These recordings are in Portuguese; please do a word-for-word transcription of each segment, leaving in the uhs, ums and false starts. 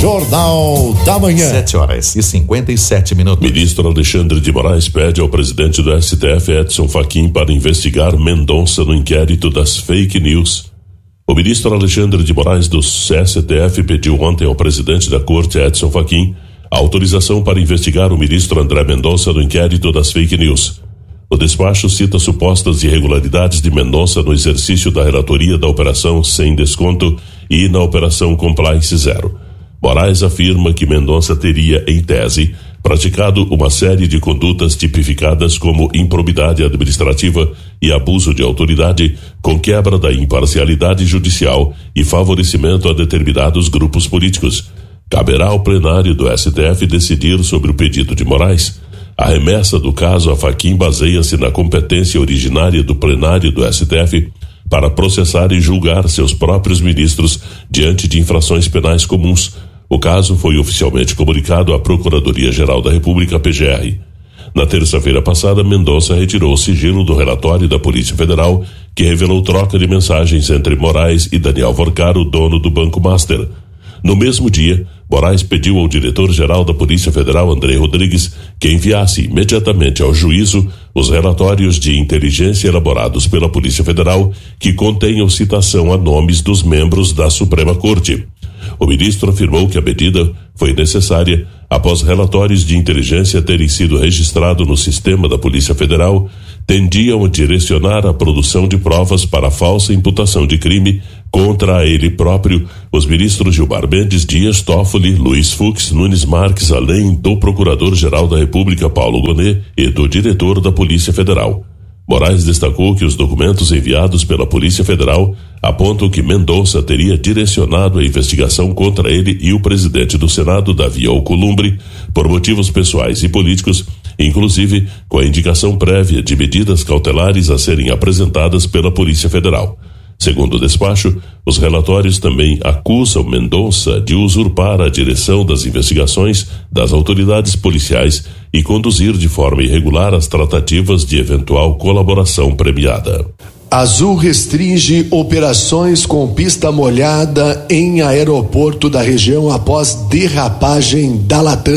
Jornal da Manhã. Sete horas e cinquenta e sete minutos. Ministro Alexandre de Moraes pede ao presidente do S T F, Edson Fachin, para investigar Mendonça no inquérito das fake news. O ministro Alexandre de Moraes do S T F pediu ontem ao presidente da Corte, Edson Fachin, a autorização para investigar o ministro André Mendonça no inquérito das fake news. O despacho cita supostas irregularidades de Mendonça no exercício da relatoria da operação sem desconto e na operação Compliance Zero. Moraes afirma que Mendonça teria, em tese, praticado uma série de condutas tipificadas como improbidade administrativa e abuso de autoridade, com quebra da imparcialidade judicial e favorecimento a determinados grupos políticos. Caberá ao plenário do S T F decidir sobre o pedido de Moraes. A remessa do caso a Fachin baseia-se na competência originária do plenário do S T F para processar e julgar seus próprios ministros diante de infrações penais comuns. O caso foi oficialmente comunicado à Procuradoria-Geral da República, P G R. Na terça-feira passada, Mendonça retirou o sigilo do relatório da Polícia Federal, que revelou troca de mensagens entre Moraes e Daniel Vorcaro, dono do Banco Master. No mesmo dia, Moraes pediu ao diretor-geral da Polícia Federal, André Rodrigues, que enviasse imediatamente ao juízo os relatórios de inteligência elaborados pela Polícia Federal que contenham citação a nomes dos membros da Suprema Corte. O ministro afirmou que a medida foi necessária após relatórios de inteligência terem sido registrados no sistema da Polícia Federal, tendiam a direcionar a produção de provas para a falsa imputação de crime contra ele próprio, os ministros Gilmar Mendes, Dias Toffoli, Luiz Fux, Nunes Marques, além do Procurador-Geral da República, Paulo Gonet, e do diretor da Polícia Federal. Moraes destacou que os documentos enviados pela Polícia Federal apontam que Mendonça teria direcionado a investigação contra ele e o presidente do Senado, Davi Alcolumbre, por motivos pessoais e políticos, inclusive com a indicação prévia de medidas cautelares a serem apresentadas pela Polícia Federal. Segundo o despacho, os relatórios também acusam Mendonça de usurpar a direção das investigações das autoridades policiais e conduzir de forma irregular as tratativas de eventual colaboração premiada. Azul restringe operações com pista molhada em aeroporto da região após derrapagem da Latam.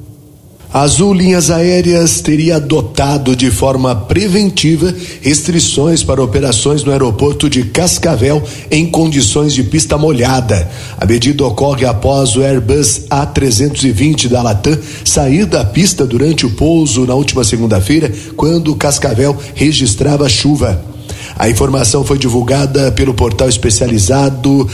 A Azul Linhas Aéreas teria adotado de forma preventiva restrições para operações no aeroporto de Cascavel em condições de pista molhada. A medida ocorre após o Airbus A trezentos e vinte da Latam sair da pista durante o pouso na última segunda-feira, quando Cascavel registrava chuva. A informação foi divulgada pelo portal especializado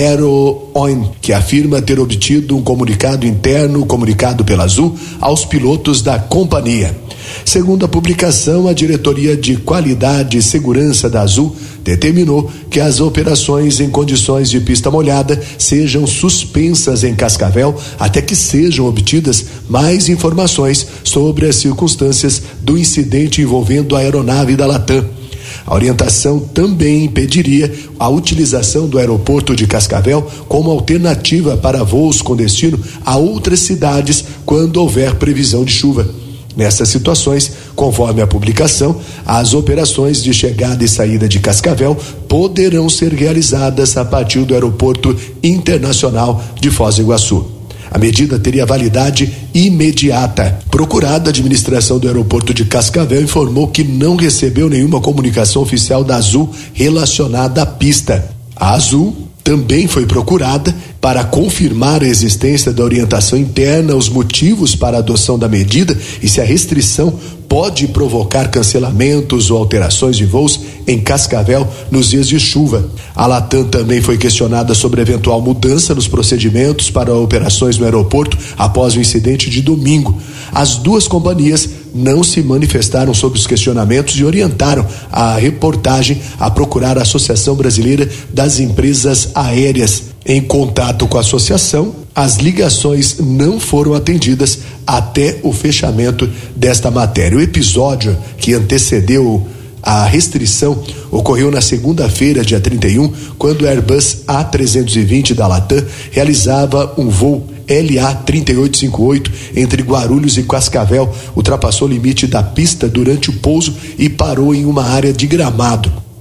AeroOn, que afirma ter obtido um comunicado interno comunicado pela Azul aos pilotos da companhia. Segundo a publicação, a Diretoria de Qualidade e Segurança da Azul determinou que as operações em condições de pista molhada sejam suspensas em Cascavel até que sejam obtidas mais informações sobre as circunstâncias do incidente envolvendo a aeronave da Latam. A orientação também impediria a utilização do aeroporto de Cascavel como alternativa para voos com destino a outras cidades quando houver previsão de chuva. Nessas situações, conforme a publicação, as operações de chegada e saída de Cascavel poderão ser realizadas a partir do Aeroporto Internacional de Foz do Iguaçu. A medida teria validade imediata. Procurada, a administração do aeroporto de Cascavel informou que não recebeu nenhuma comunicação oficial da Azul relacionada à pista. A Azul também foi procurada para confirmar a existência da orientação interna, os motivos para a adoção da medida e se a restrição pode provocar cancelamentos ou alterações de voos em Cascavel nos dias de chuva. A Latam também foi questionada sobre eventual mudança nos procedimentos para operações no aeroporto após o incidente de domingo. As duas companhias não se manifestaram sobre os questionamentos e orientaram a reportagem a procurar a Associação Brasileira das Empresas Aéreas. Em contato com a associação, as ligações não foram atendidas até o fechamento desta matéria. O episódio que antecedeu a restrição ocorreu na segunda-feira, dia trinta e um, quando o Airbus A trezentos e vinte da Latam realizava um voo L A trinta e oito cinquenta e oito entre Guarulhos e Cascavel, ultrapassou o limite da pista durante o pouso e parou em uma área de gramado.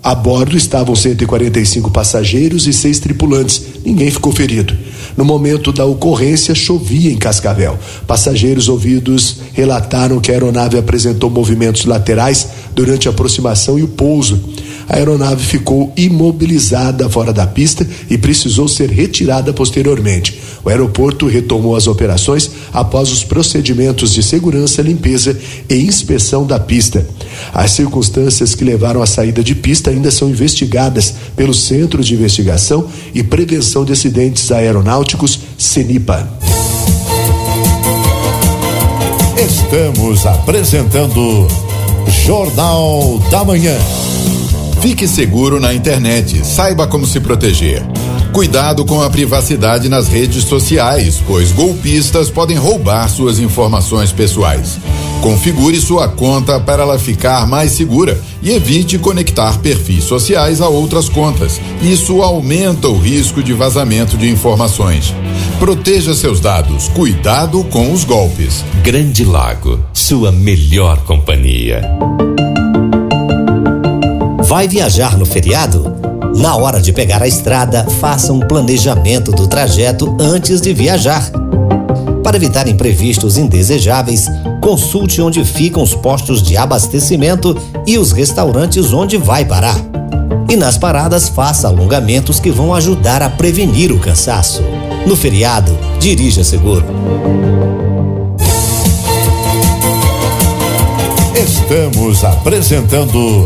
A bordo estavam cento e quarenta e cinco passageiros e seis tripulantes. Ninguém ficou ferido. No momento da ocorrência, chovia em Cascavel. Passageiros ouvidos relataram que a aeronave apresentou movimentos laterais durante a aproximação e o pouso. A aeronave ficou imobilizada fora da pista e precisou ser retirada posteriormente. O aeroporto retomou as operações após os procedimentos de segurança, limpeza e inspeção da pista. As circunstâncias que levaram à saída de pista ainda são investigadas pelo Centro de Investigação e Prevenção de Acidentes Aeronáuticos, CENIPA. Estamos apresentando Jornal da Manhã. Fique seguro na internet, saiba como se proteger. Cuidado com a privacidade nas redes sociais, pois golpistas podem roubar suas informações pessoais. Configure sua conta para ela ficar mais segura e evite conectar perfis sociais a outras contas. Isso aumenta o risco de vazamento de informações. Proteja seus dados, cuidado com os golpes. Grande Lago, sua melhor companhia. Vai viajar no feriado? Na hora de pegar a estrada, faça um planejamento do trajeto antes de viajar. Para evitar imprevistos indesejáveis, consulte onde ficam os postos de abastecimento e os restaurantes onde vai parar. E nas paradas, faça alongamentos que vão ajudar a prevenir o cansaço. No feriado, dirija seguro. Estamos apresentando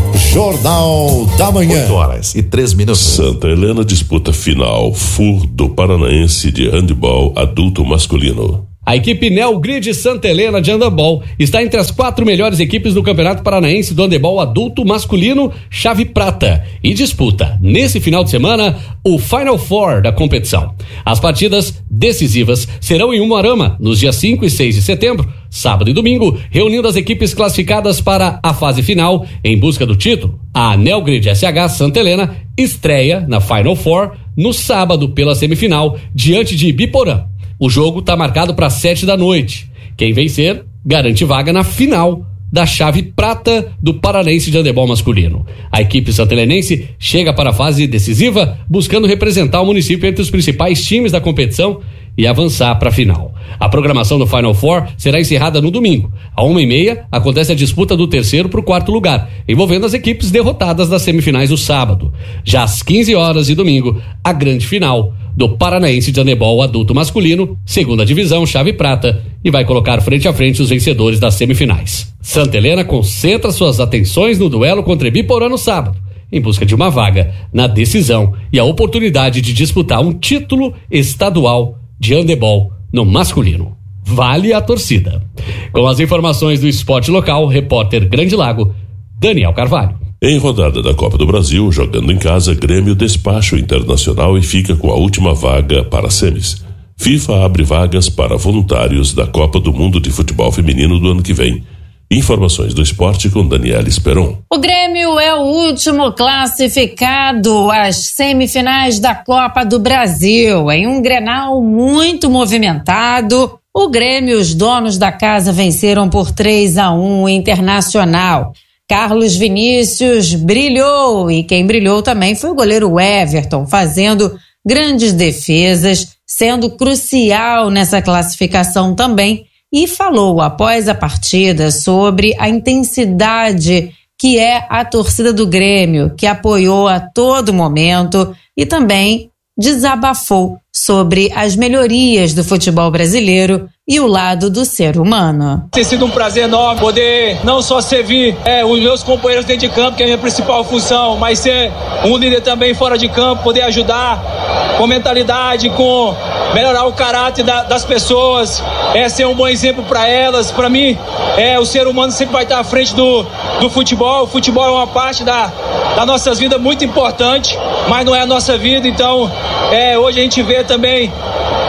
Jornal da Manhã. oito horas e três minutos. Santa Helena disputa final F U do Paranaense de handebol adulto masculino. A equipe Neogrid Santa Helena de handebol está entre as quatro melhores equipes do Campeonato Paranaense do handebol adulto masculino chave prata e disputa, nesse final de semana, o Final Four da competição. As partidas decisivas serão em Umuarama, nos dias cinco e seis de setembro, sábado e domingo, reunindo as equipes classificadas para a fase final em busca do título. A Neogrid S H Santa Helena estreia na Final Four no sábado pela semifinal, diante de Ibiporã. O jogo está marcado para sete da noite. Quem vencer garante vaga na final da chave prata do Paranaense de handebol masculino. A equipe santelenense chega para a fase decisiva, buscando representar o município entre os principais times da competição e avançar para a final. A programação do Final Four será encerrada no domingo. À uma e meia, acontece a disputa do terceiro para o quarto lugar, envolvendo as equipes derrotadas das semifinais do sábado. Já às quinze horas de domingo, a grande final do Paranaense de handebol adulto masculino, segunda divisão, chave prata, e vai colocar frente a frente os vencedores das semifinais. Santa Helena concentra suas atenções no duelo contra Ibiporã no sábado, em busca de uma vaga na decisão e a oportunidade de disputar um título estadual de handebol no masculino. Vale a torcida. Com as informações do esporte local, repórter Grande Lago, Daniel Carvalho. Em rodada da Copa do Brasil, jogando em casa, Grêmio despacha o Internacional e fica com a última vaga para semis. FIFA abre vagas para voluntários da Copa do Mundo de Futebol Feminino do ano que vem. Informações do esporte com Daniela Esperon. O Grêmio é o último classificado às semifinais da Copa do Brasil. Em um Grenal muito movimentado, o Grêmio e os donos da casa venceram por três a um o Internacional. Carlos Vinícius brilhou e quem brilhou também foi o goleiro Everton, fazendo grandes defesas, sendo crucial nessa classificação também. E falou após a partida sobre a intensidade que é a torcida do Grêmio, que apoiou a todo momento e também desabafou sobre as melhorias do futebol brasileiro e o lado do ser humano. Tem sido um prazer enorme poder não só servir é, os meus companheiros dentro de campo, que é a minha principal função, mas ser um líder também fora de campo, poder ajudar com mentalidade, com melhorar o caráter da, das pessoas, é ser um bom exemplo para elas. Para mim, é, o ser humano sempre vai estar à frente do, do futebol. O futebol é uma parte da, da nossas vidas muito importante, mas não é a nossa vida. Então, é, hoje a gente vê também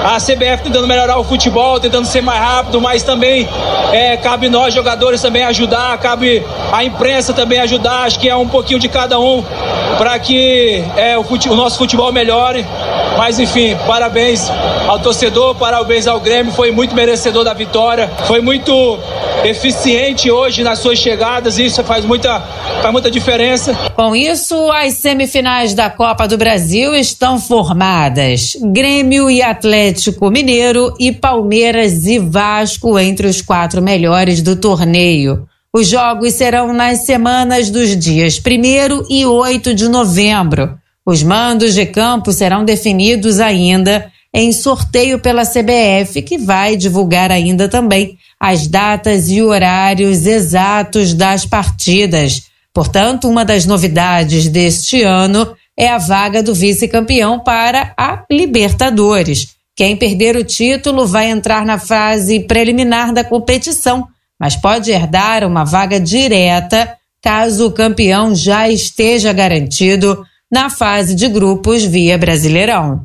a C B F tentando melhorar o futebol, tentando ser mais rápido, mas também é, cabe nós jogadores também ajudar, cabe a imprensa também ajudar, acho que é um pouquinho de cada um para que é, o, fute, o nosso futebol melhore. Mas enfim, parabéns ao torcedor, parabéns ao Grêmio, foi muito merecedor da vitória, foi muito eficiente hoje nas suas chegadas, isso faz muita, faz muita diferença. Com isso, as semifinais da Copa do Brasil estão formadas. Grêmio e Atlético Mineiro e Palmeiras e Vasco entre os quatro melhores do torneio. Os jogos serão nas semanas dos dias primeiro e oito de novembro. Os mandos de campo serão definidos ainda em sorteio pela C B F, que vai divulgar ainda também as datas e horários exatos das partidas. Portanto, uma das novidades deste ano é a vaga do vice-campeão para a Libertadores. Quem perder o título vai entrar na fase preliminar da competição, mas pode herdar uma vaga direta caso o campeão já esteja garantido na fase de grupos via Brasileirão.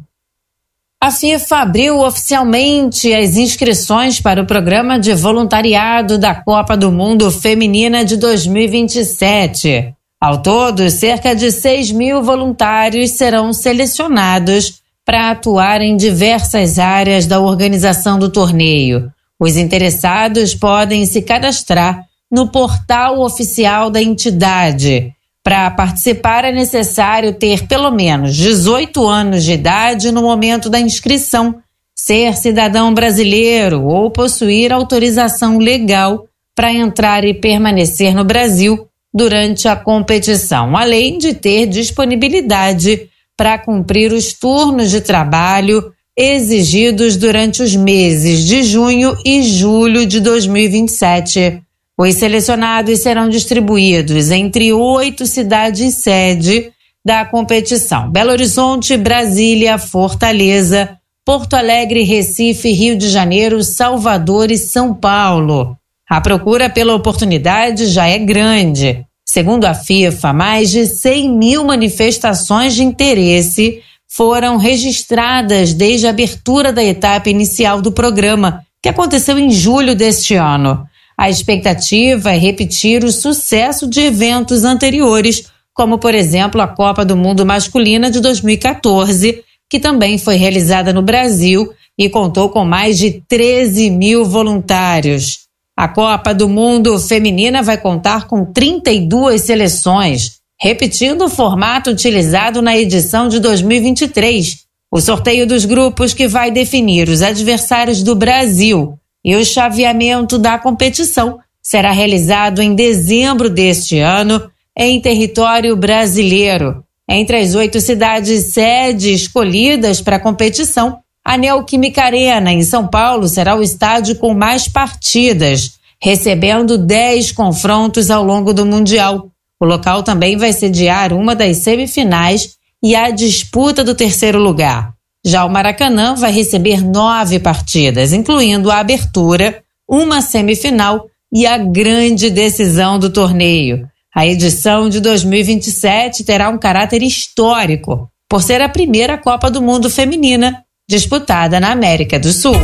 A FIFA abriu oficialmente as inscrições para o programa de voluntariado da Copa do Mundo Feminina de dois mil e vinte e sete. Ao todo, cerca de seis mil voluntários serão selecionados para atuar em diversas áreas da organização do torneio. Os interessados podem se cadastrar no portal oficial da entidade. Para participar é necessário ter pelo menos dezoito anos de idade no momento da inscrição, ser cidadão brasileiro ou possuir autorização legal para entrar e permanecer no Brasil durante a competição, além de ter disponibilidade para cumprir os turnos de trabalho exigidos durante os meses de junho e julho de dois mil e vinte e sete. Os selecionados serão distribuídos entre oito cidades-sede da competição: Belo Horizonte, Brasília, Fortaleza, Porto Alegre, Recife, Rio de Janeiro, Salvador e São Paulo. A procura pela oportunidade já é grande. Segundo a FIFA, mais de cem mil manifestações de interesse foram registradas desde a abertura da etapa inicial do programa, que aconteceu em julho deste ano. A expectativa é repetir o sucesso de eventos anteriores, como, por exemplo, a Copa do Mundo Masculina de dois mil e quatorze, que também foi realizada no Brasil e contou com mais de treze mil voluntários. A Copa do Mundo Feminina vai contar com trinta e duas seleções, repetindo o formato utilizado na edição de dois mil e vinte e três. O sorteio dos grupos que vai definir os adversários do Brasil e o chaveamento da competição será realizado em dezembro deste ano em território brasileiro. Entre as oito cidades sede escolhidas para a competição, a Neoquímica Arena, em São Paulo, será o estádio com mais partidas, recebendo dez confrontos ao longo do Mundial. O local também vai sediar uma das semifinais e a disputa do terceiro lugar. Já o Maracanã vai receber nove partidas, incluindo a abertura, uma semifinal e a grande decisão do torneio. A edição de dois mil e vinte e sete terá um caráter histórico, por ser a primeira Copa do Mundo feminina disputada na América do Sul.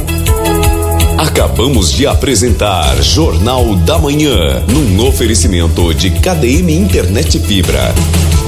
Acabamos de apresentar Jornal da Manhã, num oferecimento de K D M Internet Fibra.